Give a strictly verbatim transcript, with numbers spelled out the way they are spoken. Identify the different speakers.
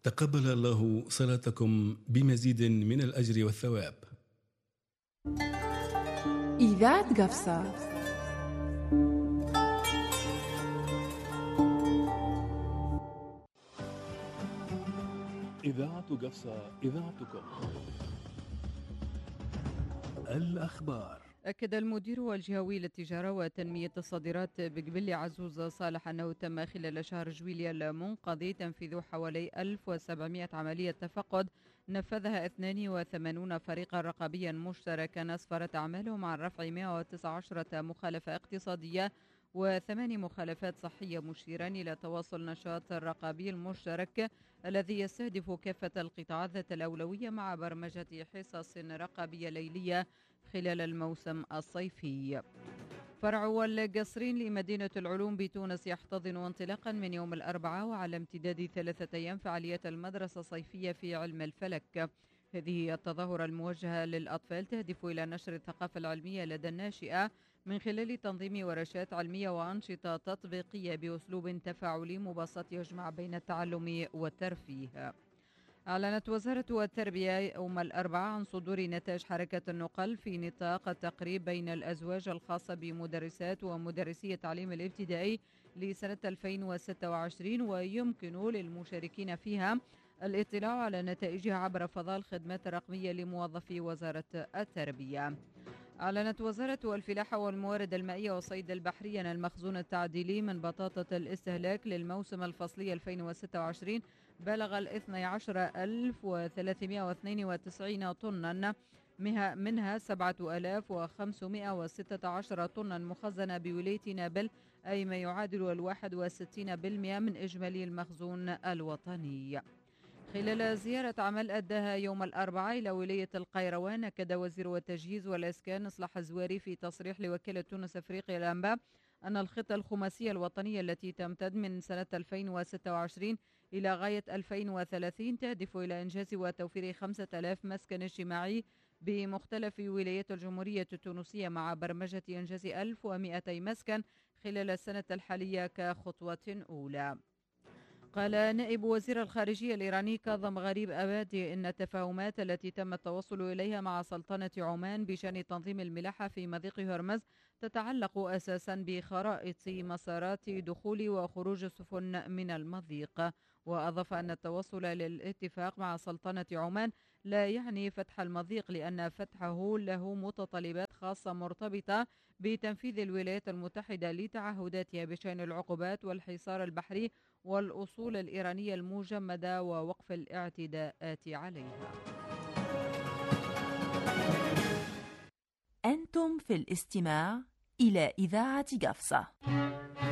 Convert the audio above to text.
Speaker 1: تقبل الله صلاتكم بمزيد من الأجر والثواب.
Speaker 2: إذاعة قفصة.
Speaker 3: إذاعة قفصة، إذاعتكم. الأخبار.
Speaker 4: أكد المدير الجهوي للتجارة وتنمية الصادرات بقبلي عزوز صالح أنه تم خلال شهر جويليا المنقضي تنفيذ حوالي ألف وسبعمائة عملية تفقد نفذها اثنان وثمانين فريقا رقابيا مشتركا أسفرت أعمالهم عن رفع مئة وتسعة عشر مخالفة اقتصادية وثمان مخالفات صحية، مشيرا إلى تواصل نشاط الرقابي المشترك الذي يستهدف كافة القطاعات ذات الأولوية مع برمجة حصص رقابية ليلية خلال الموسم الصيفي. فرع القصرين لمدينة العلوم بتونس يحتضن انطلاقا من يوم الأربعاء وعلى امتداد ثلاثة أيام فعاليات المدرسة الصيفية في علم الفلك. هذه التظاهرة الموجهة للأطفال تهدف إلى نشر الثقافة العلمية لدى الناشئة من خلال تنظيم ورشات علمية وأنشطة تطبيقية بأسلوب تفاعلي مبسط يجمع بين التعلم والترفيه. أعلنت وزارة التربية يوم الأربعاء عن صدور نتائج حركة النقل في نطاق التقريب بين الأزواج الخاصة بمدرسات ومدرسي التعليم الابتدائي لسنة ألفين وستة وعشرين، ويمكن للمشاركين فيها الاطلاع على نتائجها عبر فضاء الخدمات الرقمية لموظفي وزارة التربية. أعلنت وزارة الفلاحة والموارد المائية والصيد البحري أن المخزون التعديلي من بطاطا الاستهلاك للموسم الفصلي ألفين وستة وعشرين بلغ الاثني عشر ألف وثلاثمائة واثنين وتسعين طنا، منها سبعة آلاف وخمسمائة وستة عشر طنا مخزنة بولاية نابل، أي ما يعادل الواحد وستين بالمئة من إجمالي المخزون الوطني. خلال زيارة عمل أداها يوم الأربعاء إلى ولاية القيروان، أكد وزير التجهيز والإسكان إصلاح الزواري في تصريح لوكالة تونس أفريقيا الأنباء أن الخطة الخماسية الوطنية التي تمتد من سنة ألفين وستة وعشرين إلى غاية ألفين وثلاثين تهدف إلى إنجاز وتوفير خمسة آلاف مسكن اجتماعي بمختلف ولايات الجمهورية التونسية مع برمجة إنجاز ألف ومئتي مسكن خلال السنة الحالية كخطوة أولى. قال نائب وزير الخارجية الإيراني كاظم غريب أبادي إن التفاهمات التي تم التوصل إليها مع سلطنة عمان بشأن تنظيم الملاحة في مضيق هرمز تتعلق أساسا بخرائط مسارات دخول وخروج السفن من المضيق. وأضاف أن التوصل للاتفاق مع سلطنة عمان لا يعني فتح المضيق، لأن فتحه له متطلبات خاصة مرتبطة بتنفيذ الولايات المتحدة لتعهداتها بشأن العقوبات والحصار البحري والأصول الإيرانية المجمدة ووقف الاعتداءات عليها.
Speaker 5: أنتم في الاستماع إلى إذاعة قفصة.